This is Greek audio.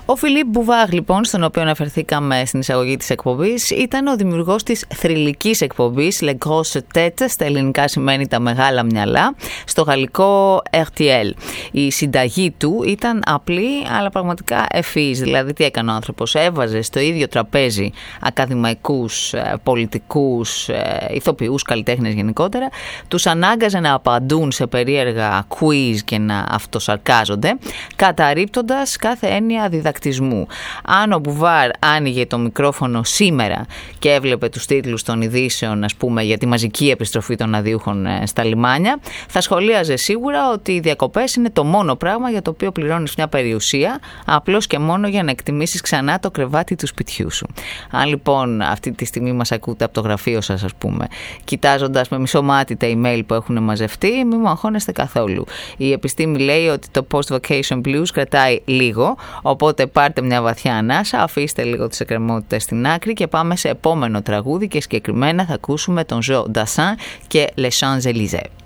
Ο Φιλίπ Μπουβάρ, λοιπόν, στον οποίο αναφερθήκαμε στην εισαγωγή της εκπομπής, ήταν ο δημιουργός της θρυλικής εκπομπής Les Grosses Têtes, στα ελληνικά σημαίνει τα μεγάλα μυαλά, στο γαλλικό RTL. Η συνταγή του ήταν απλή, αλλά πραγματικά ευφυής. Δηλαδή, τι έκανε ο άνθρωπος? Έβαζε στο ίδιο τραπέζι ακαδημαϊκούς, πολιτικούς, ηθοποιούς, καλλιτέχνες γενικότερα, τους ανάγκαζε να απαντούν σε περίεργα quiz και να αυτοσαρκάζονται, καταρρίπτοντας κάθε έννοια διδακτισμού. Αν ο Μπουβάρ άνοιγε το μικρόφωνο σήμερα και έβλεπε τους τίτλους των ειδήσεων, ας πούμε, για τη μαζική επιστροφή των αδιούχων στα λιμάνια, θα σχολίαζε σίγουρα ότι οι διακοπές είναι το μόνο πράγμα για το οποίο πληρώνεις μια περιουσία, απλώς και μόνο για να εκτιμήσεις ξανά το κρεβάτι του σπιτιού σου. Αν λοιπόν αυτή τη στιγμή μας ακούτε από το γραφείο σας, ας πούμε, κοιτάζοντας με μισό μάτι τα email που έχουν μαζευτεί, μην μου αγχώνεστε καθόλου. Η επιστήμη λέει ότι το post-vacation blues κρατάει λίγο, οπότε πάρτε μια βαθιά ανάσα, αφήστε λίγο τις εκκρεμότητες στην άκρη και πάμε σε επόμενο τραγούδι, και συγκεκριμένα θα ακούσουμε τον Jean Dassin και Les Champs-Élysées.